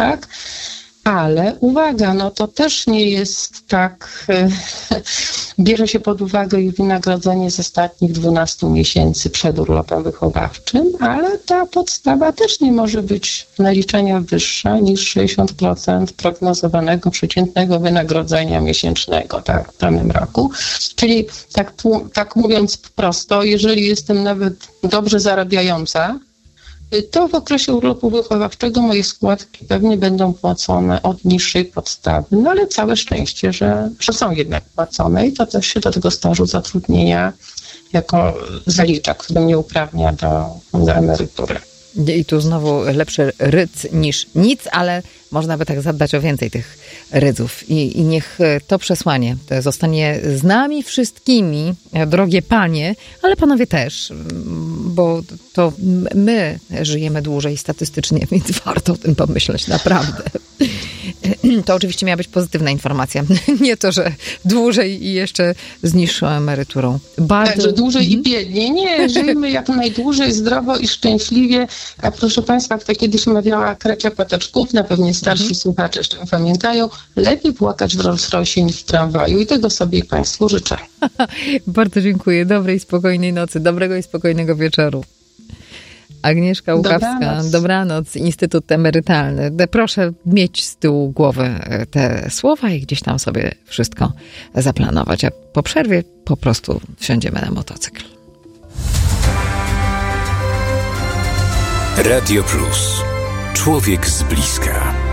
tak? Ale uwaga, no to też nie jest tak, bierze się pod uwagę ich wynagrodzenie z ostatnich 12 miesięcy przed urlopem wychowawczym, ale ta podstawa też nie może być w naliczeniach wyższa niż 60% prognozowanego przeciętnego wynagrodzenia miesięcznego, tak, w danym roku. Czyli tak mówiąc prosto, jeżeli jestem nawet dobrze zarabiająca, to w okresie urlopu wychowawczego moje składki pewnie będą płacone od niższej podstawy. No ale całe szczęście, że są jednak płacone i to też się do tego stażu zatrudnienia jako zalicza, który mnie uprawnia do emerytury. I tu znowu lepszy rydz niż nic, ale można by tak zadbać o więcej tych rydzów. I niech to przesłanie to zostanie z nami wszystkimi, drogie panie, ale panowie też, bo to my żyjemy dłużej statystycznie, więc warto o tym pomyśleć, naprawdę. To oczywiście miała być pozytywna informacja. Nie to, że dłużej i jeszcze z niższą emeryturą. Tak, że dłużej i biednie. Nie, żyjmy jak najdłużej, zdrowo i szczęśliwie. A proszę Państwa, jak to kiedyś mawiała Krecia Pateczków, na pewno starsi słuchacze jeszcze pamiętają, lepiej płakać w Rolls-Roycie niż w tramwaju i tego sobie i Państwu życzę. Bardzo dziękuję. Dobrej, spokojnej nocy. Dobrego i spokojnego wieczoru. Agnieszka Łukawska, dobranoc, Instytut Emerytalny. Proszę mieć z tyłu głowy te słowa i gdzieś tam sobie wszystko zaplanować, a po przerwie po prostu wsiądziemy na motocykl. Radio Plus. Człowiek z bliska.